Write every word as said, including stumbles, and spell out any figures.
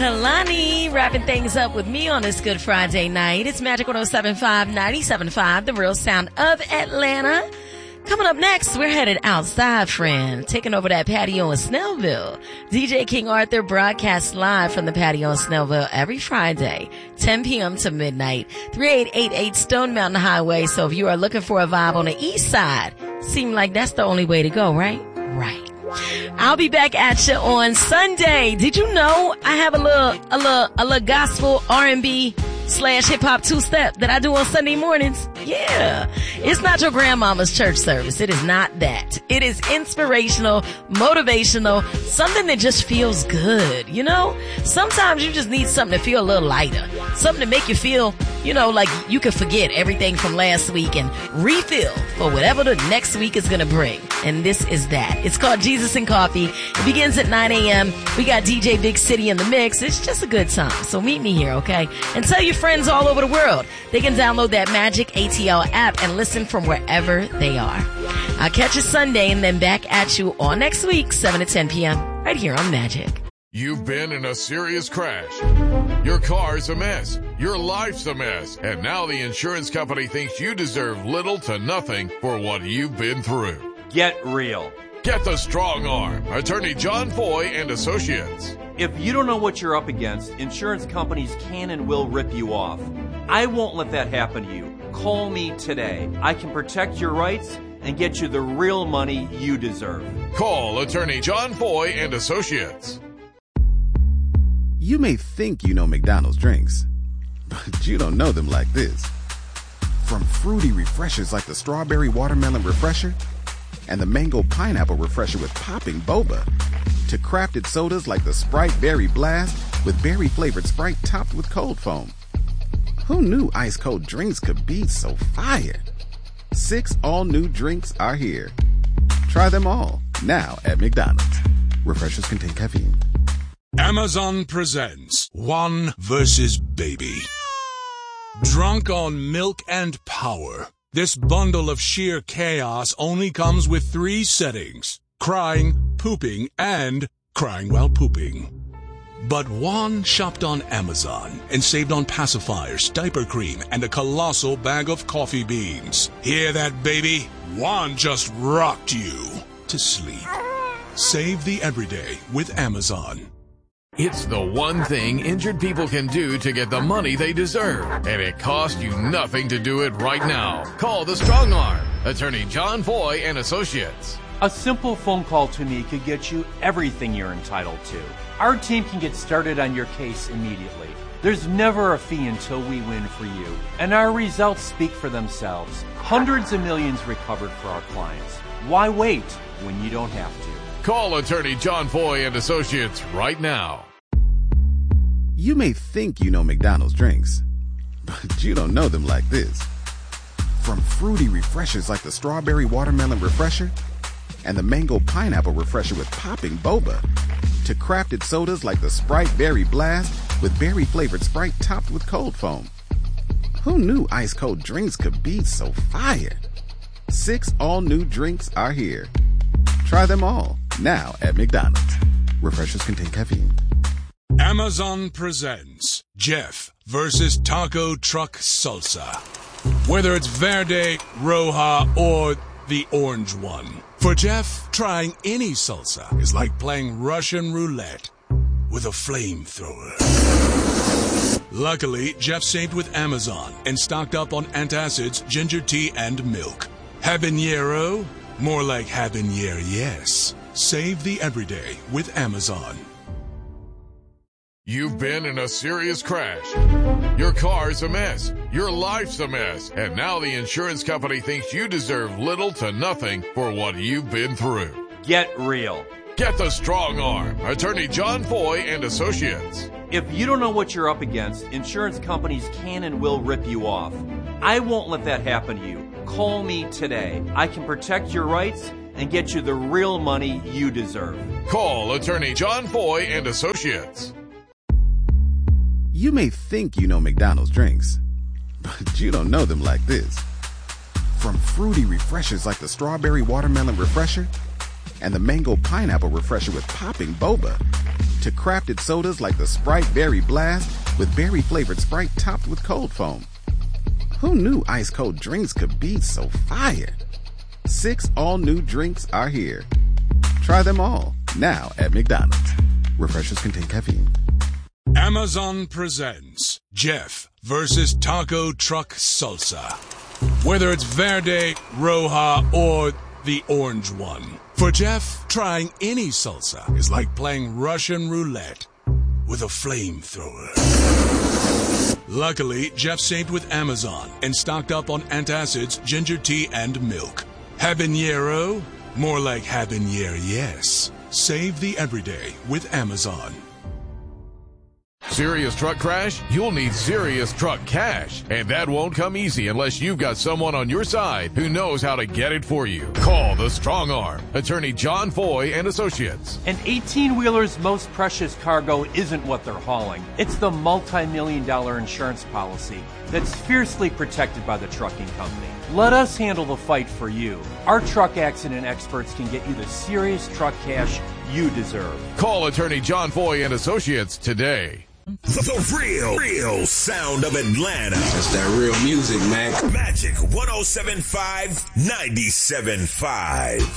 Kalani wrapping things up with me on this Good Friday night. It's Magic one oh seven point five, ninety-seven point five, the real sound of Atlanta. Coming up next, we're headed outside, friend, taking over that patio in Snellville. D J King Arthur broadcasts live from the patio in Snellville every Friday, ten p.m. to midnight, thirty-eight eighty-eight Stone Mountain Highway. So if you are looking for a vibe on the east side, seem like that's the only way to go, right? Right. I'll be back at you on Sunday. Did you know I have a little, a little, a little gospel R and B slash hip hop two step that I do on Sunday mornings? Yeah. It's not your grandmama's church service. It is not that. It is inspirational, motivational, something that just feels good. You know, sometimes you just need something to feel a little lighter, something to make you feel, you know, like you can forget everything from last week and refill for whatever the next week is going to bring. And this is that. It's called Jesus and Coffee. It begins at nine a.m. We got D J Big City in the mix. It's just a good time. So meet me here, okay? And tell your friends all over the world. They can download that Magic A T L app and listen from wherever they are. I'll catch you Sunday and then back at you all next week, seven to ten p.m. right here on Magic. You've been in a serious crash. Your car's a mess. Your life's a mess. And now the insurance company thinks you deserve little to nothing for what you've been through. Get real. Get the strong arm. Attorney John Foy and Associates. If you don't know what you're up against, insurance companies can and will rip you off. I won't let that happen to you. Call me today. I can protect your rights and get you the real money you deserve. Call Attorney John Foy and Associates. You may think you know McDonald's drinks, but you don't know them like this. From fruity refreshers like the Strawberry Watermelon Refresher and the Mango Pineapple Refresher with popping boba, to crafted sodas like the Sprite Berry Blast with berry-flavored Sprite topped with cold foam. Who knew ice-cold drinks could be so fire? Six all-new drinks are here. Try them all, now at McDonald's. Refreshers contain caffeine. Amazon presents One versus Baby. Drunk on milk and power, this bundle of sheer chaos only comes with three settings: crying, pooping, and crying while pooping. But Juan shopped on Amazon and saved on pacifiers, diaper cream, and a colossal bag of coffee beans. Hear that, baby? Juan just rocked you to sleep. Save the everyday with Amazon. It's the one thing injured people can do to get the money they deserve, and it costs you nothing to do it right now. Call the Strong Arm, Attorney John Foy and Associates. A simple phone call to me could get you everything you're entitled to. Our team can get started on your case immediately. There's never a fee until we win for you, and our results speak for themselves. Hundreds of millions recovered for our clients. Why wait when you don't have to? Call Attorney John Foy and Associates right now. You may think you know McDonald's drinks, but you don't know them like this. From fruity refreshers like the Strawberry Watermelon Refresher and the Mango Pineapple Refresher with popping boba, to crafted sodas like the Sprite Berry Blast with berry-flavored Sprite topped with cold foam. Who knew ice-cold drinks could be so fire? Six all-new drinks are here. Try them all, now at McDonald's. Refreshers contain caffeine. Amazon presents Jeff versus Taco Truck Salsa. Whether it's Verde, Roja, or the orange one. For Jeff, trying any salsa is like playing Russian roulette with a flamethrower. Luckily, Jeff saved with Amazon and stocked up on antacids, ginger tea, and milk. Habanero? More like habanero, yes. Save the everyday with Amazon. You've been in a serious crash. Your car's a mess. Your life's a mess. And now the insurance company thinks you deserve little to nothing for what you've been through. Get real. Get the Strong Arm, Attorney John Foy and Associates. If you don't know what you're up against, insurance companies can and will rip you off. I won't let that happen to you. Call me today. I can protect your rights and get you the real money you deserve. Call Attorney John Foy and Associates. You may think you know McDonald's drinks, but you don't know them like this. From fruity refreshers like the Strawberry Watermelon Refresher and the Mango Pineapple Refresher with popping boba, to crafted sodas like the Sprite Berry Blast with berry-flavored Sprite topped with cold foam. Who knew ice-cold drinks could be so fire? Six all-new drinks are here. Try them all, now at McDonald's. Refreshers contain caffeine. Amazon presents Jeff versus Taco Truck Salsa. Whether it's Verde, Roja, or the orange one. For Jeff, trying any salsa is like playing Russian roulette with a flamethrower. Luckily, Jeff saved with Amazon and stocked up on antacids, ginger tea, and milk. Habanero? More like habanero, yes. Save the everyday with Amazon. Serious truck crash? You'll need serious truck cash. And that won't come easy unless you've got someone on your side who knows how to get it for you. Call the Strong Arm. Attorney John Foy and Associates. An eighteen-wheeler's most precious cargo isn't what they're hauling. It's the multi-million dollar insurance policy that's fiercely protected by the trucking company. Let us handle the fight for you. Our truck accident experts can get you the serious truck cash you deserve. Call Attorney John Foy and Associates today. The real, real sound of Atlanta. That's that real music, man. Magic one oh seven point five, ninety-seven point five.